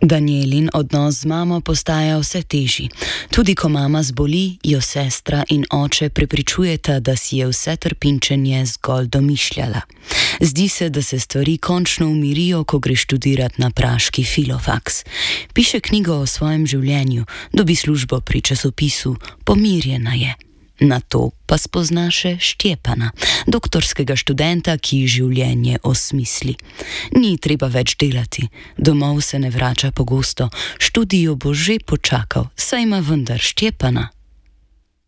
Danielin odnos z mamo postaja vse težji. Tudi ko mama zboli, jo sestra in oče prepričujeta, da si je vse trpinčenje zgolj domišljala. Zdi se, da se stvari končno umirijo, ko gre študirat na praški filofaks. Piše knjigo o svojem življenju, dobi službo pri časopisu, pomirjena je. Na to pa spozna še Štjepana, doktorskega študenta, ki življenje osmisli. Ni treba več delati, domov se ne vrača pogosto, študijo bo že počakal, saj ima vendar Štjepana.